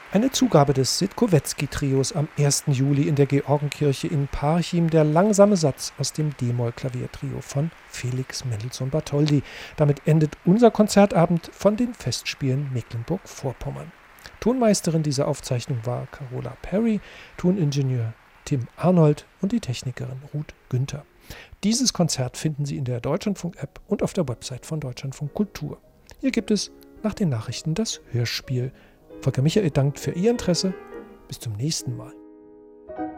Eine Zugabe des Sitkowetzki-Trios am 1. Juli in der Georgenkirche in Parchim, der langsame Satz aus dem D-Moll-Klaviertrio von Felix Mendelssohn Bartholdy. Damit endet unser Konzertabend von den Festspielen Mecklenburg-Vorpommern. Tonmeisterin dieser Aufzeichnung war Carola Perry, Toningenieur Tim Arnold und die Technikerin Ruth Günther. Dieses Konzert finden Sie in der Deutschlandfunk-App und auf der Website von Deutschlandfunk Kultur. Hier gibt es nach den Nachrichten das Hörspiel. Volker Michael dankt für Ihr Interesse. Bis zum nächsten Mal.